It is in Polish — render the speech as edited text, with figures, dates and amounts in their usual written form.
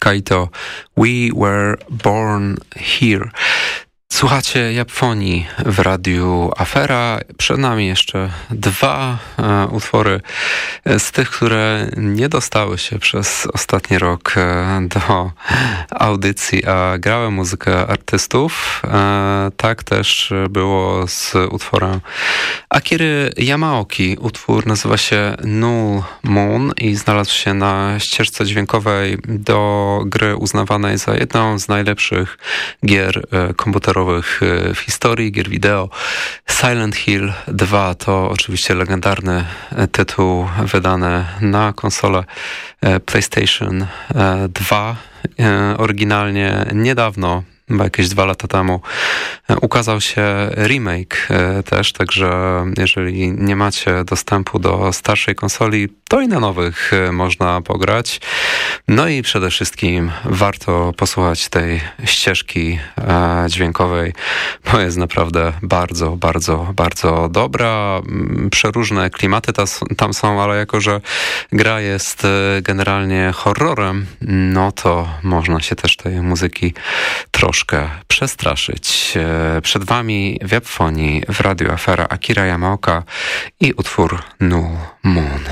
Kaito, We Were Born Here. Słuchacie Japfonii w Radiu Afera. Przed nami jeszcze dwa utwory z tych, które nie dostały się przez ostatni rok do audycji, a grały muzykę artystów. Tak też było z utworem Akiry Yamaoki. Utwór nazywa się Null Moon i znalazł się na ścieżce dźwiękowej do gry uznawanej za jedną z najlepszych gier komputerowych w historii gier wideo. Silent Hill 2 to oczywiście legendarny tytuł wydany na konsolę PlayStation 2. Oryginalnie niedawno, chyba jakieś 2 lata temu, ukazał się remake też, także jeżeli nie macie dostępu do starszej konsoli, to i na nowych można pograć. No i przede wszystkim warto posłuchać tej ścieżki dźwiękowej, bo jest naprawdę bardzo, bardzo, bardzo dobra. Przeróżne klimaty tam są, ale jako że gra jest generalnie horrorem, no to można się też tej muzyki troszkę przestraszyć. Przed wami w Japfonii w Radiu Afera Akira Yamaoka i utwór Null Moon.